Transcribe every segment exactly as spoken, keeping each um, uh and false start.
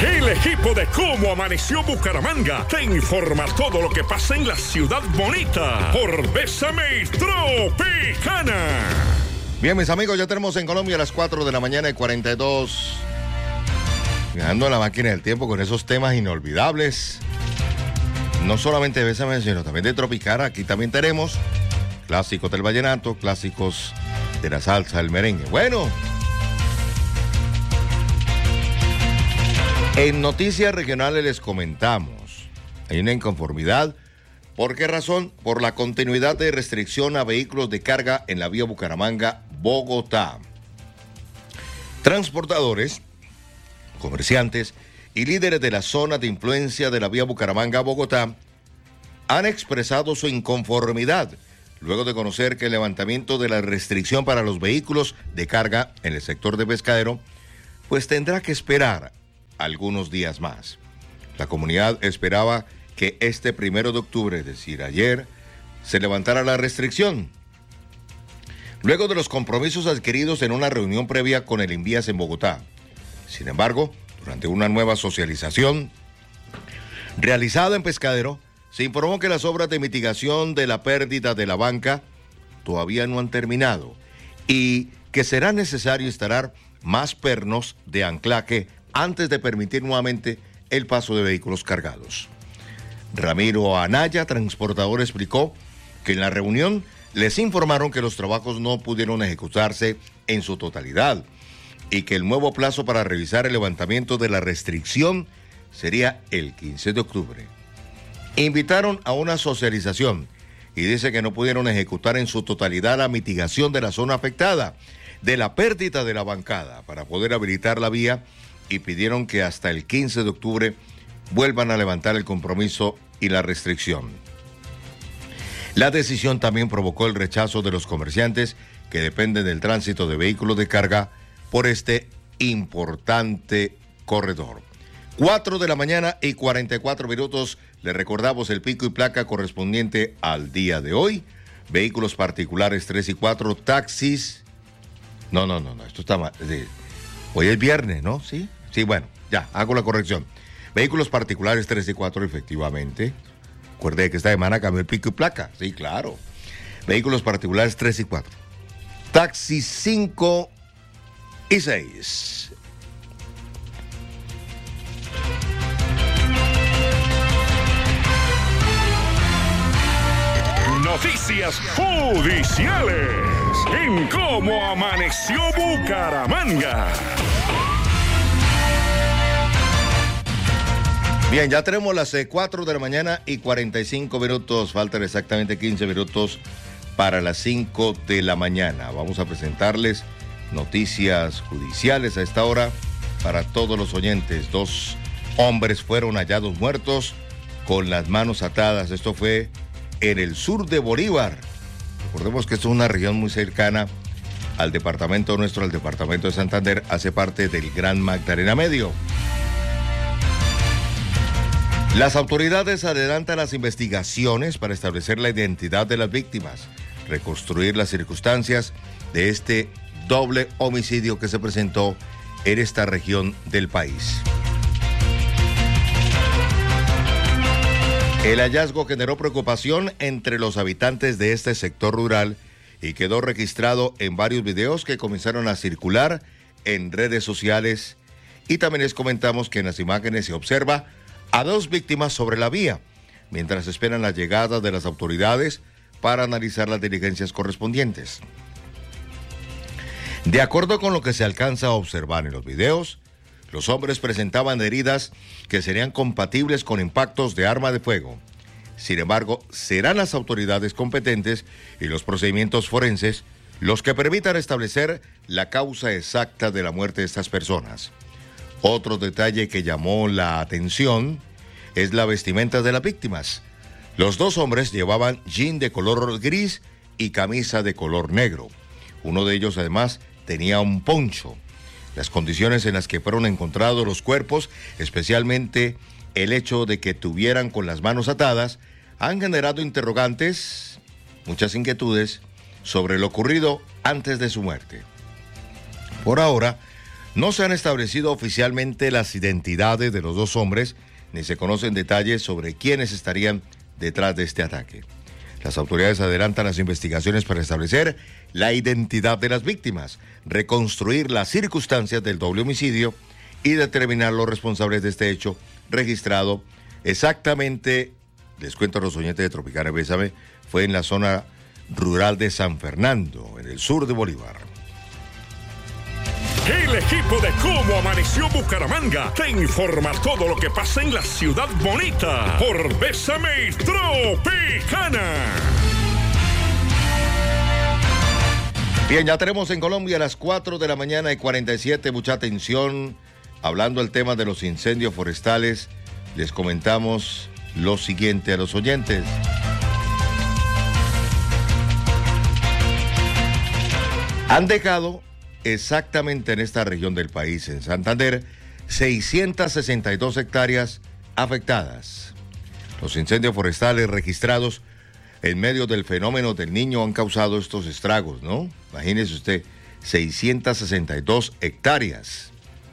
El equipo de Cómo Amaneció Bucaramanga te informa todo lo que pasa en la ciudad bonita por Bésame Tropicana. Bien, mis amigos, ya tenemos en Colombia a las cuatro de la mañana y cuarenta y dos. Viajando en la máquina del tiempo con esos temas inolvidables. No solamente de Bésame, sino también de Tropicana. Aquí también tenemos clásicos del vallenato, clásicos de la salsa, del merengue. Bueno, en noticias regionales les comentamos, hay una inconformidad. ¿Por qué razón? Por la continuidad de restricción a vehículos de carga en la vía Bucaramanga-Bogotá. Transportadores, comerciantes y líderes de la zona de influencia de la vía Bucaramanga-Bogotá han expresado su inconformidad luego de conocer que el levantamiento de la restricción para los vehículos de carga en el sector de Pescadero pues tendrá que esperar algunos días más. La comunidad esperaba que este primero de octubre, es decir, ayer, se levantara la restricción. Luego de los compromisos adquiridos en una reunión previa con el Invías en Bogotá. Sin embargo, durante una nueva socialización realizada en Pescadero, se informó que las obras de mitigación de la pérdida de la banca todavía no han terminado y que será necesario instalar más pernos de anclaje antes de permitir nuevamente el paso de vehículos cargados. Ramiro Anaya, transportador, explicó que en la reunión les informaron que los trabajos no pudieron ejecutarse en su totalidad y que el nuevo plazo para revisar el levantamiento de la restricción sería el quince de octubre. Invitaron a una socialización y dice que no pudieron ejecutar en su totalidad la mitigación de la zona afectada de la pérdida de la bancada para poder habilitar la vía y pidieron que hasta el quince de octubre vuelvan a levantar el compromiso y la restricción. La decisión también provocó el rechazo de los comerciantes que dependen del tránsito de vehículos de carga por este importante corredor. cuatro de la mañana y cuarenta y cuatro minutos, le recordamos el pico y placa correspondiente al día de hoy. Vehículos particulares tres y cuatro, taxis. No, no, no, no, esto está mal. Hoy es viernes, ¿no? Sí, sí, bueno, ya, hago la corrección. Vehículos particulares tres y cuatro, efectivamente. Recuerde que esta semana cambió el pico y placa. Sí, claro. Vehículos particulares tres y cuatro. Taxi cinco y seis. Noticias judiciales en Cómo Amaneció Bucaramanga. Bien, ya tenemos las cuatro de la mañana y cuarenta y cinco minutos. Faltan exactamente quince minutos para las cinco de la mañana. Vamos a presentarles noticias judiciales a esta hora para todos los oyentes. Dos hombres fueron hallados muertos con las manos atadas. Esto fue en el sur de Bolívar. Recordemos que esto es una región muy cercana al departamento nuestro, al departamento de Santander. Hace parte del Gran Magdalena Medio. Las autoridades adelantan las investigaciones para establecer la identidad de las víctimas, reconstruir las circunstancias de este doble homicidio que se presentó en esta región del país. El hallazgo generó preocupación entre los habitantes de este sector rural y quedó registrado en varios videos que comenzaron a circular en redes sociales. Y también les comentamos que en las imágenes se observa a dos víctimas sobre la vía, mientras esperan la llegada de las autoridades para analizar las diligencias correspondientes. De acuerdo con lo que se alcanza a observar en los videos, los hombres presentaban heridas que serían compatibles con impactos de arma de fuego. Sin embargo, serán las autoridades competentes y los procedimientos forenses los que permitan establecer la causa exacta de la muerte de estas personas. Otro detalle que llamó la atención es la vestimenta de las víctimas. Los dos hombres llevaban jean de color gris y camisa de color negro. Uno de ellos además tenía un poncho. Las condiciones en las que fueron encontrados los cuerpos, especialmente el hecho de que tuvieran con las manos atadas, han generado interrogantes, muchas inquietudes sobre lo ocurrido antes de su muerte. Por ahora, No se han establecido oficialmente las identidades de los dos hombres, ni se conocen detalles sobre quiénes estarían detrás de este ataque. Las autoridades adelantan las investigaciones para establecer la identidad de las víctimas, reconstruir las circunstancias del doble homicidio y determinar los responsables de este hecho registrado exactamente, les cuento a los oyentes de Tropicana Bésame, fue en la zona rural de San Fernando, en el sur de Bolívar. El equipo de Cómo Amaneció Bucaramanga te informa todo lo que pasa en la ciudad bonita por Bésame y Tropicana. Bien, ya tenemos en Colombia a las cuatro de la mañana y cuarenta y siete, mucha atención. Hablando del tema de los incendios forestales, les comentamos lo siguiente a los oyentes. Han dejado exactamente en esta región del país, en Santander, seiscientas sesenta y dos hectáreas afectadas. Los incendios forestales registrados en medio del fenómeno del Niño han causado estos estragos, ¿no? Imagínese usted, seiscientas sesenta y dos hectáreas.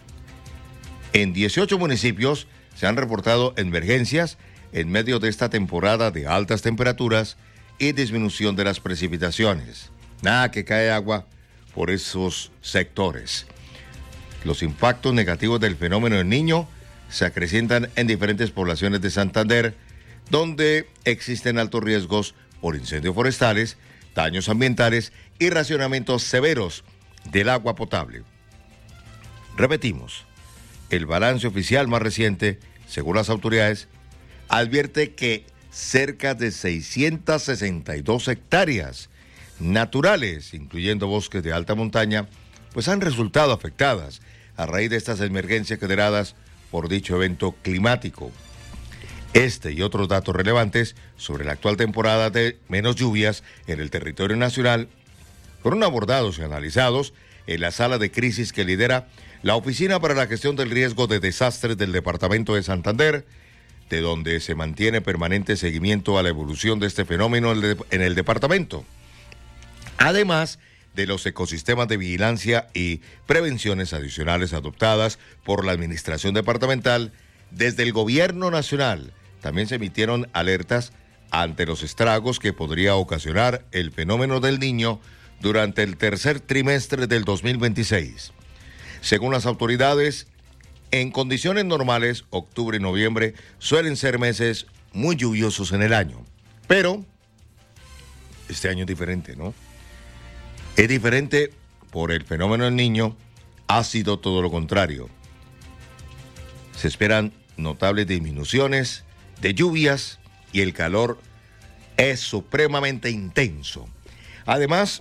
En dieciocho municipios se han reportado emergencias en medio de esta temporada de altas temperaturas y disminución de las precipitaciones. Nada que cae agua por esos sectores. Los impactos negativos del fenómeno del Niño se acrecientan en diferentes poblaciones de Santander, donde existen altos riesgos por incendios forestales, daños ambientales y racionamientos severos del agua potable. Repetimos, el balance oficial más reciente, según las autoridades, advierte que cerca de seiscientas sesenta y dos hectáreas naturales, incluyendo bosques de alta montaña, pues han resultado afectadas a raíz de estas emergencias generadas por dicho evento climático. Este y otros datos relevantes sobre la actual temporada de menos lluvias en el territorio nacional fueron abordados y analizados en la sala de crisis que lidera la Oficina para la Gestión del Riesgo de Desastres del Departamento de Santander, de donde se mantiene permanente seguimiento a la evolución de este fenómeno en el departamento, además de los ecosistemas de vigilancia y prevenciones adicionales adoptadas por la Administración Departamental. Desde el Gobierno Nacional también se emitieron alertas ante los estragos que podría ocasionar el fenómeno del Niño durante el tercer trimestre del dos mil veintiséis. Según las autoridades, en condiciones normales, octubre y noviembre suelen ser meses muy lluviosos en el año. Pero este año es diferente, ¿no? Es diferente por el fenómeno del Niño, ha sido todo lo contrario. Se esperan notables disminuciones de lluvias y el calor es supremamente intenso. Además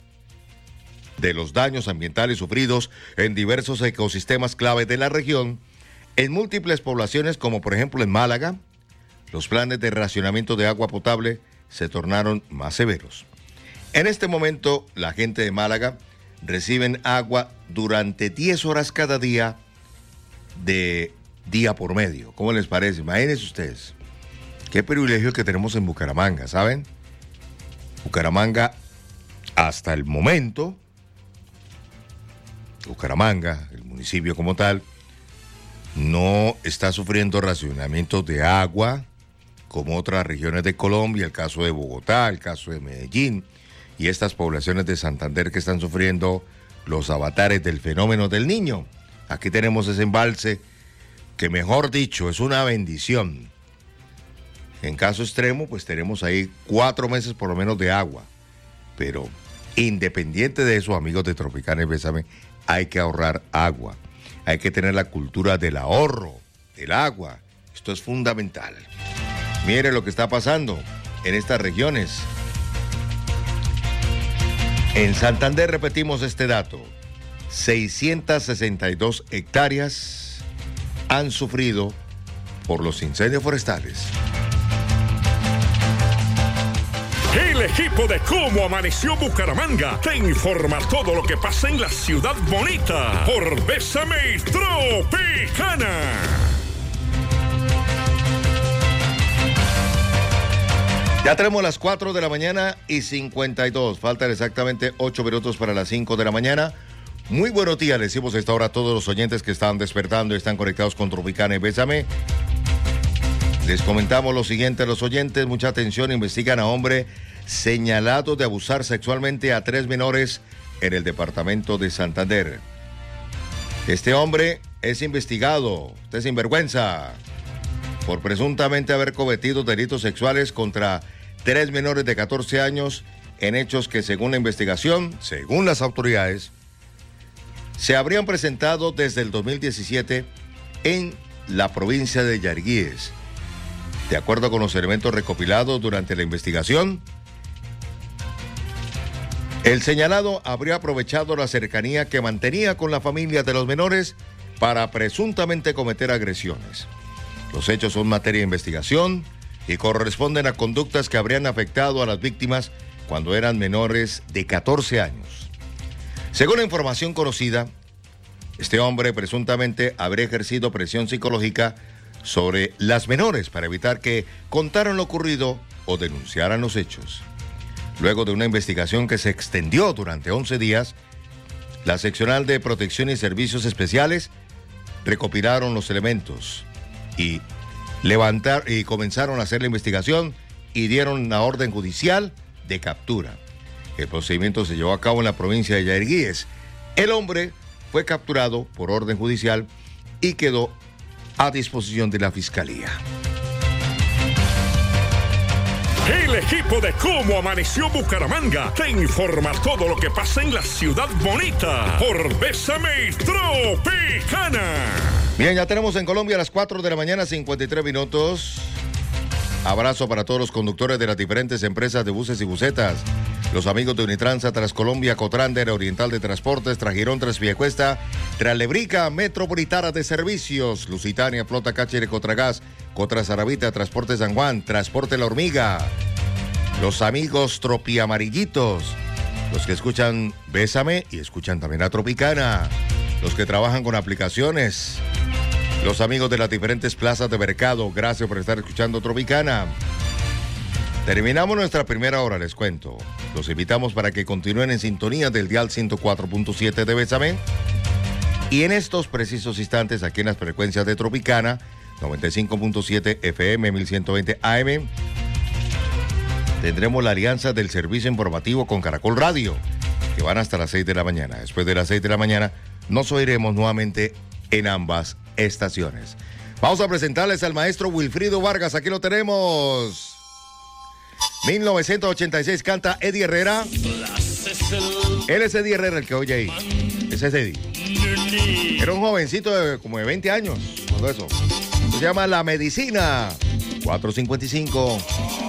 de los daños ambientales sufridos en diversos ecosistemas clave de la región, en múltiples poblaciones como por ejemplo en Málaga, los planes de racionamiento de agua potable se tornaron más severos. En este momento, la gente de Málaga reciben agua durante diez horas cada día, de día por medio. ¿Cómo les parece? Imagínense ustedes. Qué privilegio que tenemos en Bucaramanga, ¿saben? Bucaramanga, hasta el momento, Bucaramanga, el municipio como tal, no está sufriendo racionamientos de agua como otras regiones de Colombia, el caso de Bogotá, el caso de Medellín y estas poblaciones de Santander que están sufriendo los avatares del fenómeno del Niño. Aquí tenemos ese embalse que, mejor dicho, es una bendición. En caso extremo, pues tenemos ahí cuatro meses por lo menos de agua. Pero independiente de eso, amigos de Tropicana y Bésame, hay que ahorrar agua. Hay que tener la cultura del ahorro del agua. Esto es fundamental. Mire lo que está pasando en estas regiones. En Santander repetimos este dato. seiscientas sesenta y dos hectáreas han sufrido por los incendios forestales. El equipo de Cómo Amaneció Bucaramanga te informa todo lo que pasa en la ciudad bonita por Bésame y Tropicana. Ya tenemos las cuatro de la mañana y cincuenta y dos. Faltan exactamente ocho minutos para las cinco de la mañana. Muy buenos días, les decimos a esta hora a todos los oyentes que están despertando y están conectados con Tropicana y Bésame. Les comentamos lo siguiente a los oyentes, mucha atención, investigan a hombre señalado de abusar sexualmente a tres menores en el departamento de Santander. Este hombre es investigado, usted sinvergüenza, por presuntamente haber cometido delitos sexuales contra tres menores de catorce años en hechos que, según la investigación, según las autoridades, se habrían presentado desde el dos mil diecisiete en la provincia de Yariguíes. De acuerdo con los elementos recopilados durante la investigación, el señalado habría aprovechado la cercanía que mantenía con la familia de los menores para presuntamente cometer agresiones. Los hechos son materia de investigación y corresponden a conductas que habrían afectado a las víctimas cuando eran menores de catorce años. Según la información conocida, este hombre presuntamente habría ejercido presión psicológica sobre las menores para evitar que contaran lo ocurrido o denunciaran los hechos. Luego de una investigación que se extendió durante once días, la Seccional de Protección y Servicios Especiales recopilaron los elementos y, levantar, y comenzaron a hacer la investigación y dieron una orden judicial de captura. El procedimiento se llevó a cabo en la provincia de Yariguíes. El hombre fue capturado por orden judicial y quedó a disposición de la Fiscalía. El equipo de Cómo Amaneció Bucaramanga te informa todo lo que pasa en la ciudad bonita por Bésame Tropicana. Bien, ya tenemos en Colombia a las cuatro de la mañana, cincuenta y tres minutos. Abrazo para todos los conductores de las diferentes empresas de buses y busetas. Los amigos de Unitransa, Transcolombia, Cotrander, Oriental de Transportes, Tragirón, Transpiecuesta, Tralebrica, Metropolitana de Servicios, Lusitania, Flota Cáceres, Cotragas, Cotrasaravita, Transporte San Juan, Transporte La Hormiga. Los amigos Tropiamarillitos, los que escuchan Bésame y escuchan también a Tropicana. Los que trabajan con aplicaciones. Los amigos de las diferentes plazas de mercado, gracias por estar escuchando Tropicana. Terminamos nuestra primera hora, les cuento. Los invitamos para que continúen en sintonía del dial ciento cuatro punto siete de Bésame. Y en estos precisos instantes, aquí en las frecuencias de Tropicana, noventa y cinco punto siete F M, mil ciento veinte A M, tendremos la alianza del servicio informativo con Caracol Radio, que van hasta las seis de la mañana. Después de las seis de la mañana, nos oiremos nuevamente en ambas estaciones. Vamos a presentarles al maestro Wilfrido Vargas, aquí lo tenemos. mil novecientos ochenta y seis canta Eddie Herrera. Él es Eddie Herrera, el que oye ahí. Ese es Eddie. Era un jovencito de como de veinte años, todo eso. Se llama La Medicina. cuatro cincuenta y cinco.